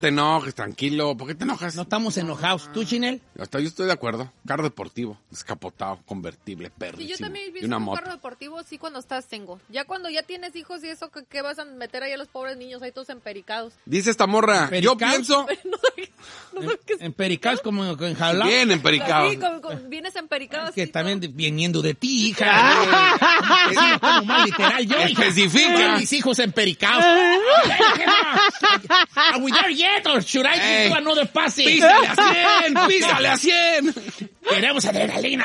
te enojes, tranquilo. ¿Por qué te enojas? No estamos enojados. ¿Tú, Chinel? Hasta yo estoy de acuerdo. Carro deportivo, descapotado, convertible, perrísimo. Sí, yo también he y visto una un moto. carro deportivo, sí, cuando estás single. Ya cuando ya tienes hijos y eso, ¿qué vas a meter ahí a los pobres niños ahí todos empericados? Dice esta morra, yo ¿Empericados? pienso... No sé qué es. Empericados como enjaulados. Bien empericado. Sí, vienes empericado Que así, también todo. viniendo de ti, hija. Es como más literal. Yo, hija, Especifica. tengo mis hijos empericados. Are we there yet or should I do another passing? ¡Písale a 100! ¡Písale a 100! Queremos adrenalina.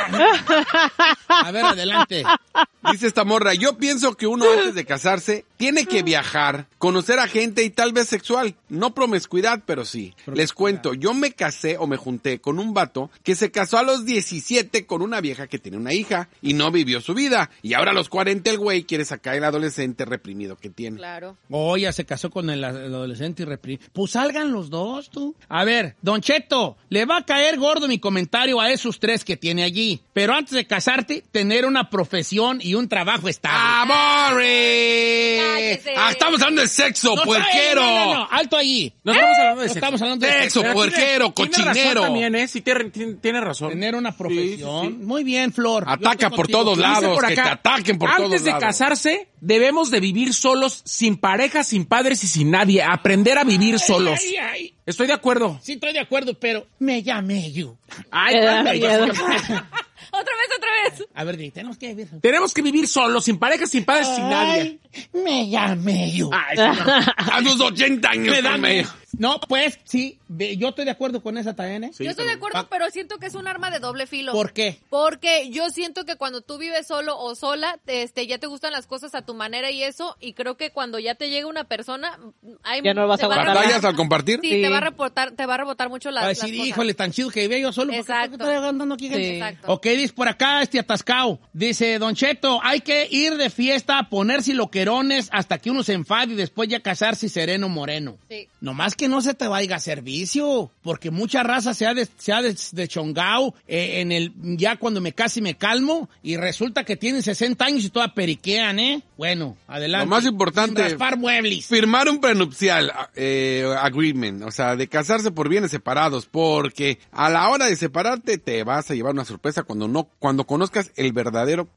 A ver, adelante. Dice esta morra, yo pienso que uno antes de casarse tiene que viajar, conocer a gente y tal vez sexual. No promiscuidad, pero sí. Les cuento, yo me casé o me junté con un vato que se casó a los 17 con una vieja que tiene una hija y no vivió su vida. Y ahora a los 40 el güey quiere sacar el adolescente reprimido que tiene. Claro. Oh, ya se casó con el adolescente y reprimido. Pues salgan los dos, tú. A ver, Don Cheto, le va a caer gordo mi comentario a esos tres que tiene allí. Pero antes de casarte, tener una profesión y un trabajo estable. ¡Ah, Boris! Cállese. ¡Ah, estamos hablando de sexo, puerquero! No, alto allí. No estamos hablando de No sexo. estamos hablando de Sexo, Pero puerquero, tiene cochinero. razón también, ¿eh? Sí, tiene razón. Tener una profesión. Sí, sí, sí. Muy bien, Flor. Yo Ataca estoy por contigo. todos Dice lados, por que te acá, ataquen por todos lados. antes de casarse, debemos de vivir solos, sin pareja, sin padres y sin nadie. Aprender a vivir solos. Ay, ay. Estoy de acuerdo. Sí, estoy de acuerdo, pero me llamé yo. Ay, Ay, Otra vez. A ver, tenemos que vivir. tenemos que vivir solos, sin pareja, sin padres, sin nadie. Ay, me llamé yo. Ay, señor. A los 80 años. Me dan- hombre. No, pues, sí, yo estoy de acuerdo con esa también, ¿eh? Sí, Yo estoy de también. acuerdo, pero siento que es un arma de doble filo. ¿Por qué? Porque yo siento que cuando tú vives solo o sola, ya te gustan las cosas a tu manera y eso, y creo que cuando ya te llega una persona, Ya no vas a aguantar. ¿Batallas al compartir? Sí, Sí. te va a rebotar mucho Va a las decir, cosas. híjole, tan chido que vivía yo solo. ¿Por qué Exacto. estoy andando aquí? Sí. Exacto. Ok, dice por acá atascado. Dice, Don Cheto, hay que ir de fiesta, ponerse loquerones hasta que uno se enfade y después ya casarse sereno moreno. Sí. Nomás que no se te vaya a servicio, porque mucha raza se ha deschongado ya cuando me case y me calmo, y resulta que tienen 60 años y toda periquean, ¿eh? Bueno, adelante. Lo más importante, Sin raspar muebles. firmar un prenupcial agreement, o sea, de casarse por bienes separados, porque a la hora de separarte te vas a llevar una sorpresa cuando conozcas el verdadero,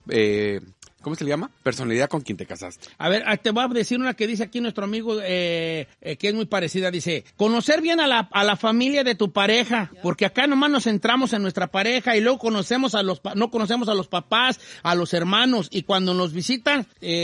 ¿cómo se le llama? Personalidad con quien te casaste. A ver, te voy a decir una que dice aquí nuestro amigo, que es muy parecida. Dice, conocer bien a la familia de tu pareja, porque acá nomás nos centramos en nuestra pareja y luego no conocemos a los papás, a los hermanos, y cuando nos visitan,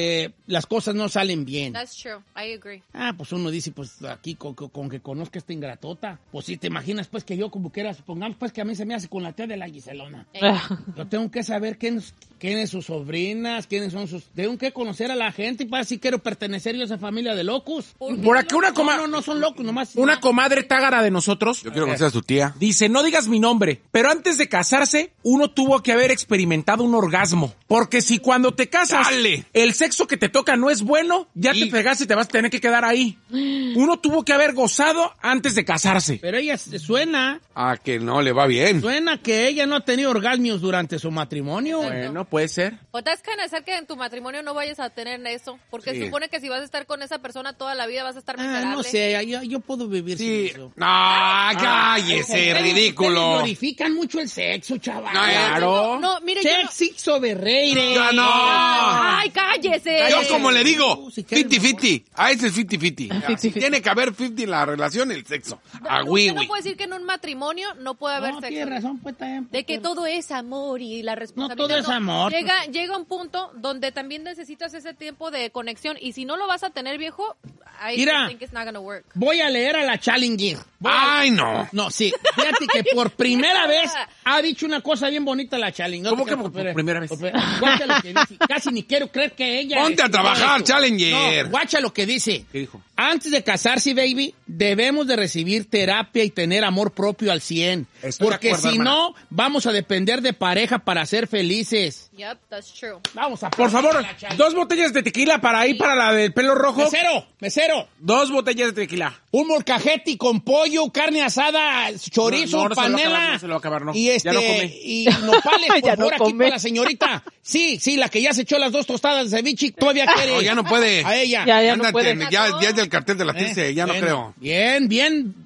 las cosas no salen bien. That's true. I agree. Ah, pues uno dice, pues aquí con que conozca esta ingratota. Pues si te imaginas, pues que yo como quiera, supongamos pues que a mí se me hace con la tía de la Giselona. Yo tengo que saber quiénes sus sobrinas, quiénes son sus... Tengo que conocer a la gente y para si quiero pertenecer yo a esa familia de locos. Por aquí No son locos, nomás... una comadre tágara de nosotros Yo quiero conocer a su tía. dice, no digas mi nombre, pero antes de casarse, uno tuvo que haber experimentado un orgasmo. Porque si cuando te casas, ¡Dale! el sexo que te toca no es bueno, ya te fregaste y te vas a tener que quedar ahí. Uno tuvo que haber gozado antes de casarse. Pero ella suena Que no le va bien. que ella no ha tenido orgasmos durante su matrimonio. Bueno, puede ser. But that's kind of sad que en tu matrimonio no vayas a tener eso, porque Sí. se supone que si vas a estar con esa persona toda la vida vas a estar miserable. No sé, yo puedo vivir Sí. sin eso. No, cállese, Ustedes ridículo. glorifican mucho el sexo, chaval. No, Claro. No, mire, yo no... Sexo berreire. Ya no. ¡Ay, cállese! Yo como le digo, Si quieres, 50-50. Ese es 50-50. Si tiene que haber 50 en la relación, el sexo. Usted no puede decir que en un matrimonio no puede haber No, sexo. tienes razón, pues también. De que todo es amor y la responsabilidad. todo es amor. Llega un punto donde también necesitas ese tiempo de conexión y si no lo vas a tener, viejo, I Mira. think it's not gonna work. Voy a leer a la Challenger. Ay, no. No, sí. Fíjate que por primera vez ha dicho una cosa bien bonita la Challenger. ¿Cómo que por primera vez? Guacha lo que dice. Casi ni quiero creer que ella... Ponte a trabajar, Challenger. No, guacha lo que dice. ¿Qué dijo? Antes de casarse, baby, debemos de recibir terapia y tener amor propio al 100. Estoy de Porque acuerdo, si hermana. no, vamos a depender de pareja para ser felices. Yep, that's true. Vamos a... Por favor, 2 botellas de tequila para ir para la del pelo rojo. Mesero. 2 botellas de tequila. Un molcajete con pollo, carne asada, chorizo, No se lo va a panela. acabar, no se lo va a acabar, no. Y Ya no come. y nopales, por Ya no favor, aquí come. para la señorita. Sí, la que ya se echó las 2 tostadas de ceviche, todavía quiere. No, ya no puede. A ella. Ya no Ándate, puede. ya es del cartel de la TICE, ya no Bueno, creo. Bien,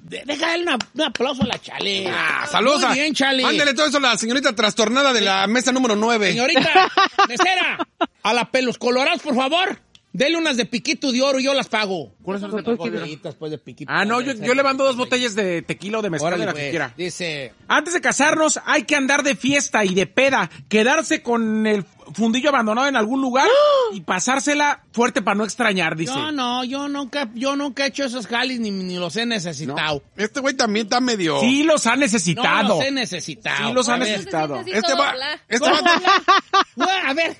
Déjale un aplauso a la Chale. Saludos. Muy bien, Chale. Mándele todo eso a la señorita trastornada de la mesa número 9. Señorita, mesera, a la pelos colorados, por favor. Dele unas de piquito de oro y yo las pago. ¿Cuáles son de las de piquito? bolitas, pues, de piquito. No, yo le mando 2 botellas de tequila o de mezcal, de la que quiera. Dice... Antes de casarnos, hay que andar de fiesta y de peda, quedarse con el fundillo abandonado en algún lugar y pasársela fuerte para no extrañar, dice. No, yo nunca he hecho esos jalis ni los he necesitado. No. Este güey también está medio... Sí los ha necesitado. No los he necesitado. Sí los ha A ver. necesitado. Este va... A ver.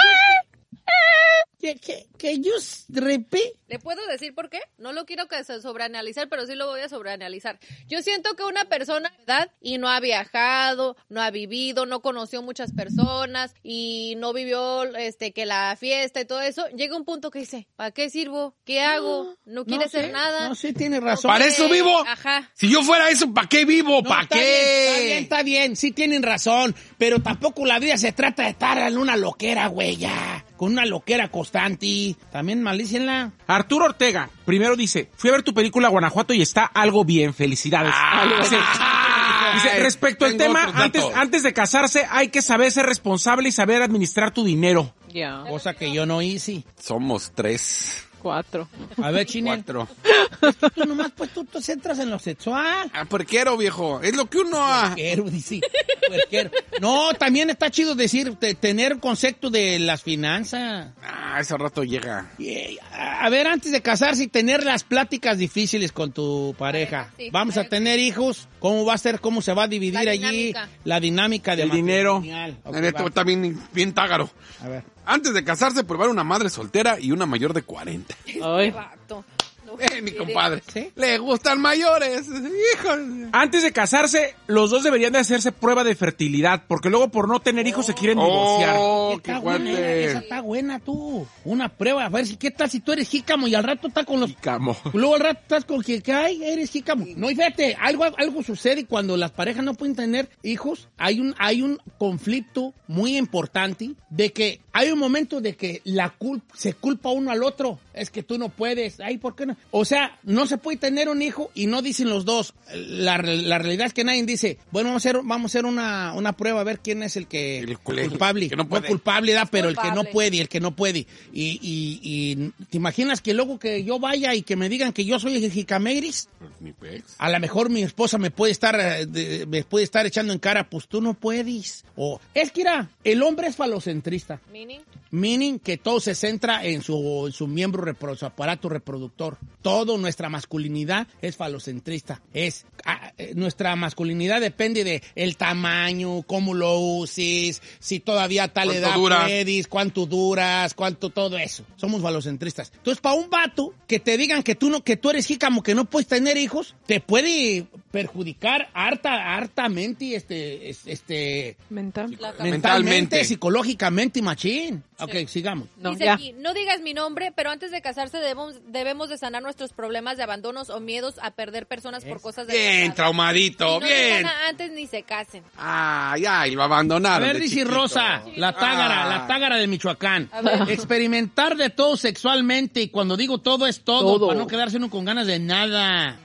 Que yo repe. ¿Le puedo decir por qué? No lo quiero que se sobreanalizar, pero sí lo voy a sobreanalizar. Yo siento que una persona, ¿verdad? Y no ha viajado, no ha vivido, no conoció muchas personas y no vivió que la fiesta y todo eso, llega un punto que dice, ¿para qué sirvo? ¿Qué hago? No quiere hacer nada. No, sí, tiene razón. ¿Para eso vivo? Ajá. Si yo fuera eso, ¿para qué vivo? No, ¿Para qué? Está bien, sí tienen razón, pero tampoco la vida se trata de estar en una loquera, güey, ya. Con una loquera constante. También malícenla. Arturo Ortega, primero dice, fui a ver tu película Guanajuato y está algo bien, felicidades. Dice, respecto al tema, antes de casarse hay que saber ser responsable y saber administrar tu dinero. Ya. Cosa que yo no hice. Somos 3. 4. A ver, Chinel. 4. Tú nomás, pues tú te centras en lo sexual. Puerquero, viejo. Es lo que uno ha... Puerquero, dice. Puerquero. No, también está chido decir, tener concepto de las finanzas. Ese rato llega. A ver, antes de casarse y tener las pláticas difíciles con tu pareja. Sí, Vamos a tener hijos. ¿Cómo va a ser? ¿Cómo se va a dividir La allí? dinámica. La dinámica de El dinero. Ok, Esto va. está bien tágaro. A ver. Antes de casarse, probar una madre soltera y una mayor de 40. Ay. Vato. No Mi quiere. compadre. ¿Sí? Le gustan mayores. Hijos. Antes de casarse, los dos deberían de hacerse prueba de fertilidad, porque luego por no tener hijos se quieren divorciar. Oh, qué Está buena, esa fuerte. está buena tú. Una prueba, a ver si qué tal si tú eres jícamo y al rato estás con los... Camo. Luego al rato estás con que ay, eres jícamo. No, y fíjate, algo sucede cuando las parejas no pueden tener hijos. Hay un conflicto muy importante de que hay un momento de que se culpa uno al otro. Es que tú no puedes. Ay, ¿por qué no? O sea, no se puede tener un hijo y no dicen los dos. La realidad es que nadie dice, bueno, vamos a hacer una prueba a ver quién es el culpable. que no puede. Culpable, pero el Culpable. que no puede. Y te imaginas que luego que yo vaya y que me digan que yo soy el jicamegris, Mi pex. a lo mejor mi esposa me puede estar echando en cara, pues tú no puedes. O es que era, el hombre es falocentrista. Meaning que todo se centra en su miembro, su aparato reproductor. Todo, nuestra masculinidad es falocentrista. Nuestra masculinidad depende de el tamaño, cómo lo uses, si todavía a tal ¿Cuánto edad duras? puedes, cuánto duras, cuánto todo eso. Somos falocentristas. Entonces, para un vato que te digan que tú eres jícamo, que no puedes tener hijos, te puede perjudicar hartamente Mental. Mentalmente. psicológicamente, machín. Ok, sigamos. No, Dice ya. aquí, no digas mi nombre, pero antes de casarse debemos de sanar nuestros problemas de abandonos o miedos a perder personas por cosas de Bien, pasado. traumadito, Y no bien. digan antes ni se casen. Ya, y lo abandonaron. A ver, de dice chiquito. Rosa, la tágara de Michoacán. A ver. Experimentar de todo sexualmente, y cuando digo todo es todo, Todo. para no quedarse uno con ganas de nada.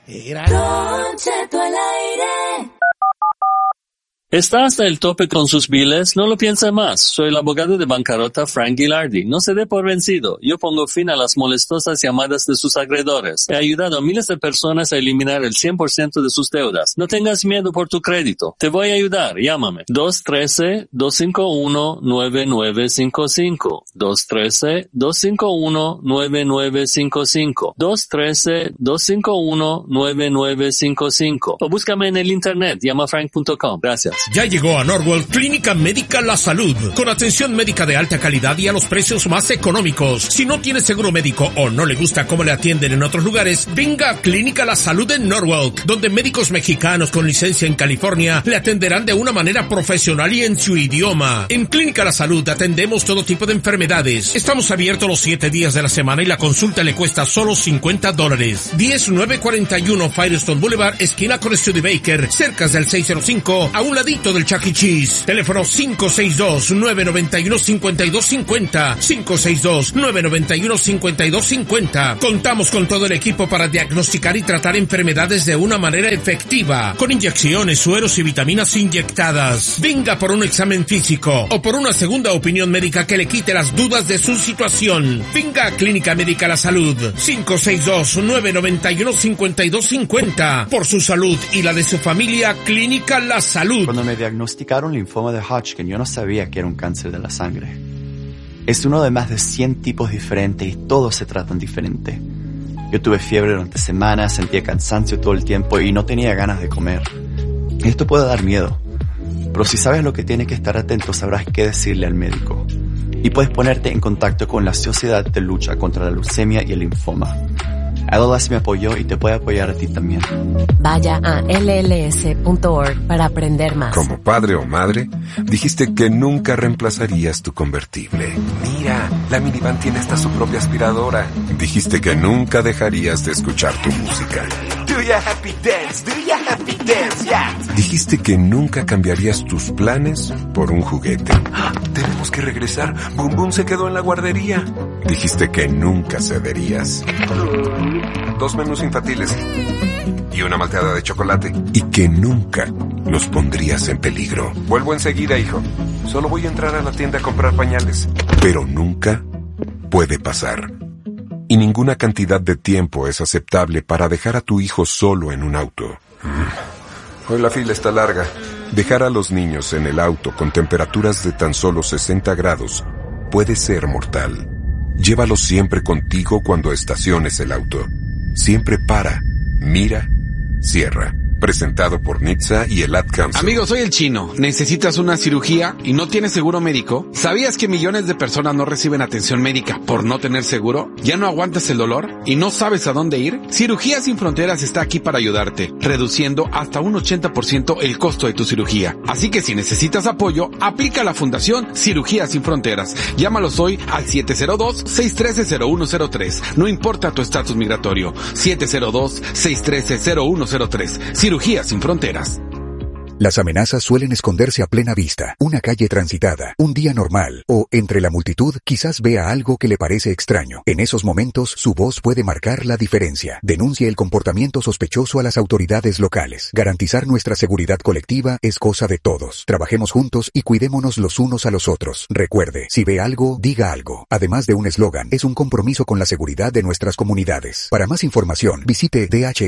¿Está hasta el tope con sus biles? No lo piense más. Soy el abogado de bancarrota Frank Gilardi. No se dé por vencido. Yo pongo fin a las molestosas llamadas de sus acreedores. He ayudado a miles de personas a eliminar el 100% de sus deudas. No tengas miedo por tu crédito. Te voy a ayudar. Llámame. 213-251-9955. 213-251-9955. 213-251-9955. O búscame en el internet. Llamafrank.com. Gracias. Ya llegó a Norwell Clínica Médica La Salud, con atención médica de alta calidad y a los precios más económicos. Si no tiene seguro médico o no le gusta cómo le atienden en otros lugares, venga a Clínica La Salud en Norwalk, donde médicos mexicanos con licencia en California le atenderán de una manera profesional y en su idioma. En Clínica La Salud atendemos todo tipo de enfermedades. Estamos abiertos los 7 días de la semana y la consulta le cuesta solo $50. 10941 Firestone Boulevard, esquina con Studebaker, cerca del 605, a un ladito ladito del Chuck E. Cheese. Teléfono 562-991-5250. 562-991-5250. Contamos con todo el equipo para diagnosticar y tratar enfermedades de una manera efectiva, con inyecciones, sueros y vitaminas inyectadas. Venga por un examen físico o por una segunda opinión médica que le quite las dudas de su situación. Venga a Clínica Médica La Salud. 562-991-5250. Por su salud y la de su familia, Clínica La Salud. Cuando me diagnosticaron linfoma de Hodgkin, yo no sabía que era un cáncer de la sangre. Es uno de más de 100 tipos diferentes y todos se tratan diferente. Yo tuve fiebre durante semanas, sentía cansancio todo el tiempo y no tenía ganas de comer. Esto puede dar miedo, pero si sabes lo que tienes que estar atento, sabrás qué decirle al médico. Y puedes ponerte en contacto con la Sociedad de Lucha contra la Leucemia y el Linfoma. ALS me apoyó y te puede apoyar a ti también. Vaya a lls.org para aprender más. Como padre o madre, dijiste que nunca reemplazarías tu convertible. Mira, la minivan tiene hasta su propia aspiradora. Dijiste que nunca dejarías de escuchar tu música. Do ya happy dance, do ya happy dance, yeah. Dijiste que nunca cambiarías tus planes por un juguete. Tenemos que regresar. Boom Boom se quedó en la guardería. Dijiste que nunca cederías. 2 menús infantiles y una malteada de chocolate. Y que nunca los pondrías en peligro. Vuelvo enseguida, hijo. Solo voy a entrar a la tienda a comprar pañales. Pero nunca puede pasar. Y ninguna cantidad de tiempo es aceptable para dejar a tu hijo solo en un auto. Hoy la fila está larga. Dejar a los niños en el auto con temperaturas de tan solo 60 grados puede ser mortal. Llévalos siempre contigo cuando estaciones el auto. Siempre para, mira, cierra. Presentado por NHTSA y el Ad Council. Amigos, soy el Chino. ¿Necesitas una cirugía y no tienes seguro médico? ¿Sabías que millones de personas no reciben atención médica por no tener seguro? ¿Ya no aguantas el dolor y no sabes a dónde ir? Cirugías Sin Fronteras está aquí para ayudarte, reduciendo hasta un 80% el costo de tu cirugía. Así que si necesitas apoyo, aplica a la Fundación Cirugías Sin Fronteras. Llámalos hoy al 702-613-0103. No importa tu estatus migratorio. 702-613-0103. Cirugía Sin Fronteras. Las amenazas suelen esconderse a plena vista, una calle transitada, un día normal, o entre la multitud quizás vea algo que le parece extraño. En esos momentos, su voz puede marcar la diferencia. Denuncie el comportamiento sospechoso a las autoridades locales. Garantizar nuestra seguridad colectiva es cosa de todos. Trabajemos juntos y cuidémonos los unos a los otros. Recuerde, si ve algo, diga algo. Además de un eslogan, es un compromiso con la seguridad de nuestras comunidades. Para más información, visite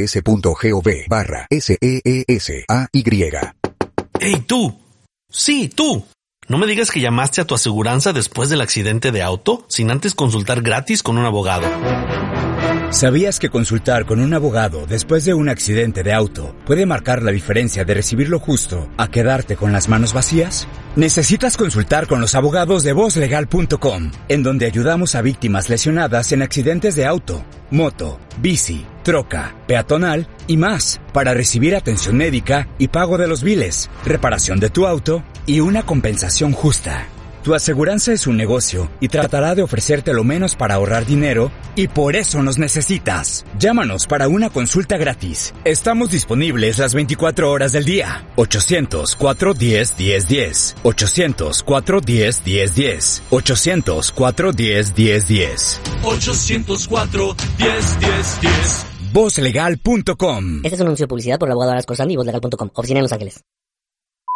dhs.gov/SEESAY. ¡Ey, tú! Sí, tú. No me digas que llamaste a tu aseguranza después del accidente de auto sin antes consultar gratis con un abogado. ¿Sabías que consultar con un abogado después de un accidente de auto puede marcar la diferencia de recibir lo justo a quedarte con las manos vacías? Necesitas consultar con los abogados de VozLegal.com, en donde ayudamos a víctimas lesionadas en accidentes de auto, moto, bici, troca, peatonal y más, para recibir atención médica y pago de los biles, reparación de tu auto y una compensación justa. Tu aseguranza es un negocio y tratará de ofrecerte lo menos para ahorrar dinero, y por eso nos necesitas. Llámanos para una consulta gratis. Estamos disponibles las 24 horas del día. 800-410-1010. 800-410-1010. 800-410-1010. 800-410-1010. VozLegal.com. Este es un anuncio de publicidad por el abogado Aras Corsani y VozLegal.com. Oficina en Los Ángeles.